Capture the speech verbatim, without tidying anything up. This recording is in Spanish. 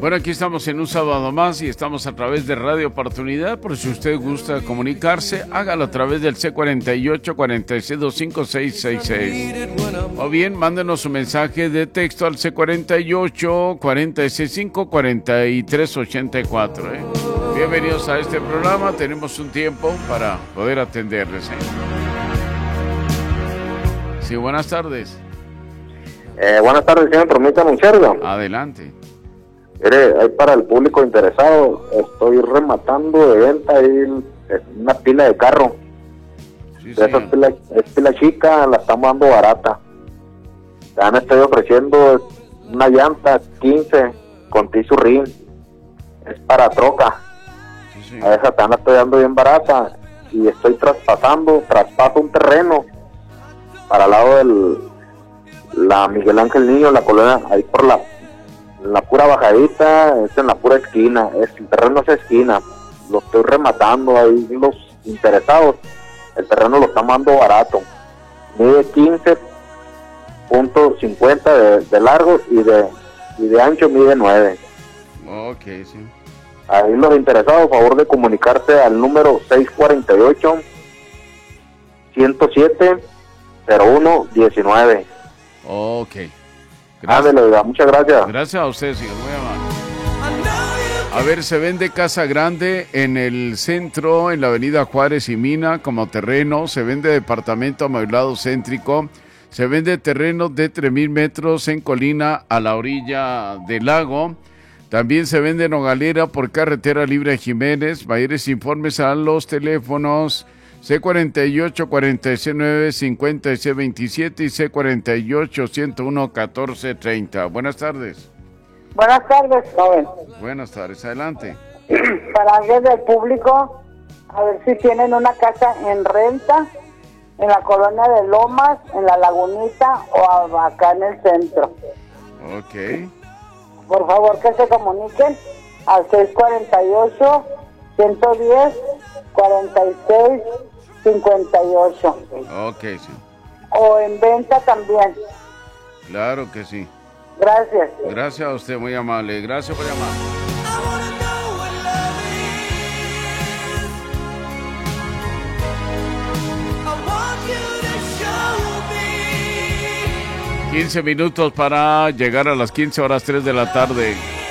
Bueno, aquí estamos en un sábado más y estamos a través de Radio Oportunidad. Por si usted gusta comunicarse, hágalo a través del C cuarenta y ocho, cuarenta y seis, veinticinco, seiscientos sesenta y seis. O bien, mándenos un mensaje de texto al C cuarenta y ocho, cuarenta y seis, cinco, cuarenta y tres, ochenta y cuatro. ¿eh? Bienvenidos a este programa. Tenemos un tiempo para poder atenderles. ¿eh? Sí, buenas tardes. Eh, buenas tardes, señor. Permítame un cerdo. Adelante. Mire, ahí para el público interesado, estoy rematando de venta ahí una pila de carro. Sí, de esas pilas, es pila chica, la estamos dando barata. Ya me estoy ofreciendo una llanta quince con tisurrín. Es para troca. Sí, sí. A esa también la estoy dando bien barata. Y estoy traspasando, traspaso un terreno para el lado del la Miguel Ángel Niño, la colonia, ahí por la la pura bajadita, es en la pura esquina, es, el terreno es esquina, lo estoy rematando ahí, los interesados, el terreno lo estamos dando barato, mide quince punto cincuenta de, de largo y de y de ancho mide nueve. Ok, sí. Ahí los interesados, favor de comunicarse al número seis cuarenta y ocho, ciento siete, cero uno diecinueve. Ok. Gracias. Ándale, muchas gracias. Gracias a usted, señor. Muy amable. A ver, se vende casa grande en el centro, en la avenida Juárez y Mina, como terreno. Se vende departamento amueblado céntrico. Se vende terreno de tres mil metros en colina a la orilla del lago. También se vende nogalera por carretera libre Jiménez. Mayores informes a los teléfonos C cuarenta y ocho, cuarenta y seis, nueve, cincuenta y seis, veintisiete y C cuarenta y ocho, ciento uno, catorce, treinta. Buenas tardes. Buenas tardes, joven. Buenas tardes, adelante. Para alguien del público, a ver si tienen una casa en renta, en la colonia de Lomas, en la Lagunita o acá en el centro. Ok. Por favor, que se comuniquen al seis cuarenta y ocho, ciento diez, cuarenta y seis, cincuenta y ocho. Ok, sí. O en venta también. Claro que sí. Gracias. Gracias a usted, muy amable. Gracias por llamar. quince minutos para llegar a las quince horas tres de la tarde.